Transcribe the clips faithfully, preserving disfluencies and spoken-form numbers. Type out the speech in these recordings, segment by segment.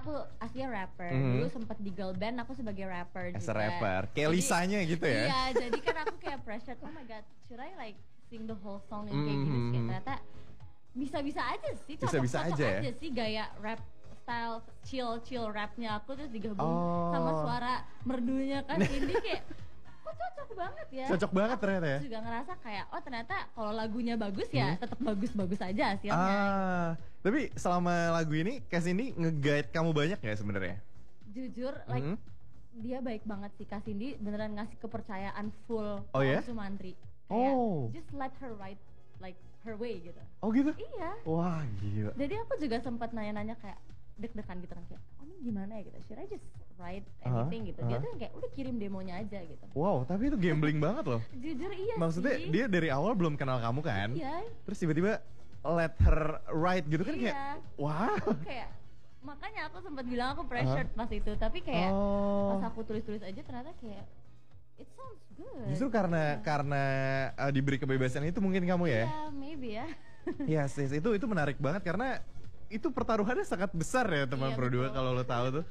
aku aslinya rapper. Mm-hmm. Dulu sempet di girl band aku sebagai rapper As juga. a rapper, kayak Lisanya gitu ya? Iya, jadi kan aku kayak pressured, oh my god, should I like sing the whole song yang kayak Mm-hmm. gini? Kayak ternyata bisa-bisa aja sih, Bisa-bisa cocok-cocok aja, aja ya? sih gaya rap style chill-chill rapnya aku terus digabung Oh. sama suara merdunya kan ini kayak kok cocok banget ya. Cocok banget aku ternyata ya? juga ngerasa kayak oh ternyata kalau lagunya bagus ya Hmm. tetap bagus-bagus aja hasilnya. Ah, tapi selama lagu ini Kak Cindy nge-guide kamu banyak ya sebenarnya? Jujur like Hmm. dia baik banget sih Kak Cindy, beneran ngasih kepercayaan full Oh, ya? ke Sumantri. Kayak, Oh. just let her write like her way gitu. Oh gitu? Iya. Wah gila. Jadi aku juga sempat nanya-nanya kayak deg-degan gitu kan kayak, oh ini gimana ya gitu, should I just write anything Uh-huh, gitu. Dia uh-huh. tuh yang kayak udah kirim demonya aja gitu. Wow, tapi itu gambling banget loh. Jujur iya Maksudnya sih. dia dari awal belum kenal kamu kan? Iya. Terus tiba-tiba let her write gitu kan kayak, Iya. wow. Kayak makanya aku sempat bilang aku pressured pas itu, tapi kayak Oh. pas aku tulis-tulis aja ternyata kayak it sounds good. Justru karena Iya. karena uh, diberi kebebasan itu mungkin kamu ya? Iya, maybe ya. Iya sis, itu itu menarik banget karena itu pertaruhannya sangat besar ya teman Iya, Pro dua betul. kalau lo tahu tuh.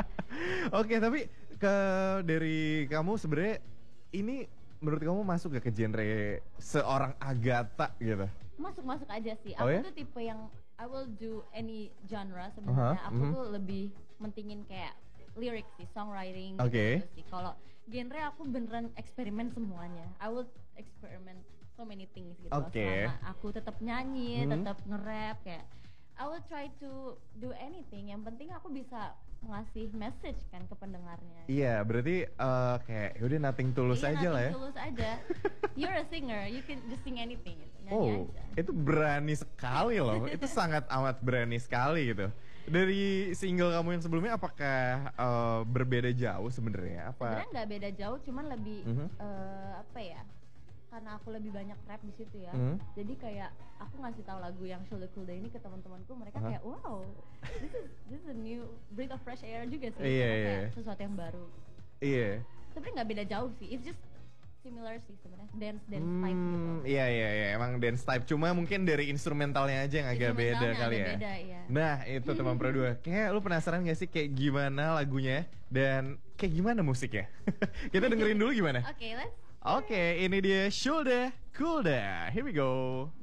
Oke, tapi ke dari kamu sebenarnya ini menurut kamu masuk gak ke genre seorang Agatha gitu? Masuk-masuk aja sih. Oh Aku ya? tuh tipe yang I will do any genre sebenarnya. Uh-huh, Aku mhm. tuh lebih mentingin kayak lirik sih, songwriting Oke. gitu sih. Kalau genre aku beneran eksperimen semuanya. I will experiment so many things gitu. loh. Oke. Selama aku tetap nyanyi, Hmm. tetap nge-rap kayak I will try to do anything. Yang penting aku bisa ngasih message kan ke pendengarnya. Iya, berarti uh, kayak yaudah nothing tulus Iya, aja lah ya. nothing tulus aja. You're a singer, you can just sing anything gitu. Nyanyi Oh, aja. itu berani sekali loh. Itu sangat amat berani sekali gitu. Dari single kamu yang sebelumnya apakah uh, berbeda jauh sebenarnya? Apa? Sebenarnya nggak beda jauh, cuman lebih Mhm. eh, apa ya? Karena aku lebih banyak rap di situ ya. Mhm. Jadi kayak aku ngasih tahu lagu yang Shoulder Cool Day ini ke teman-temanku, mereka Aha. kayak wow, this is this is a new breath of fresh air juga sih. Iya, Karena iya. kayak sesuatu yang baru. Iya. Sebenarnya nggak beda jauh sih. It's just similar sih sebenarnya. Dance dance type gitu. Hmm, iya iya iya, emang dance type. Cuma mungkin dari instrumentalnya aja yang agak beda Instrumentalnya kali agak ya. beda, iya. Nah itu teman Pro dua. Kayak lu penasaran gak sih kayak gimana lagunya dan kayak gimana musiknya? Kita dengerin dulu gimana? Oke, let's. Oke, ini dia Shoulda Coolda. Here we go.